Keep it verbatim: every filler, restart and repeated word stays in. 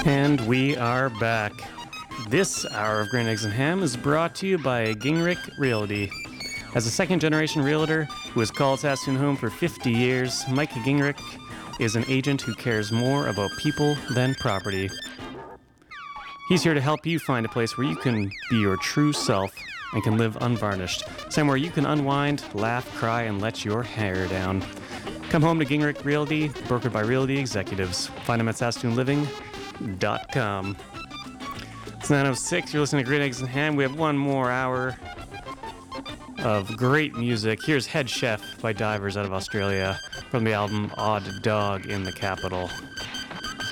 And we are back. This hour of Green Eggs and Ham is brought to you by Gingrich Realty. As a second-generation realtor who has called Saskatoon home for fifty years, Mike Gingrich is an agent who cares more about people than property. He's here to help you find a place where you can be your true self and can live unvarnished. Somewhere you can unwind, laugh, cry, and let your hair down. Come home to Gingrich Realty, brokered by Realty Executives. Find them at saskatoon living dot com. It's nine oh six. You're listening to Green Eggs and Ham. We have one more hour of great music. Here's Head Chef by Divers out of Australia from the album Odd Dog in the Capital.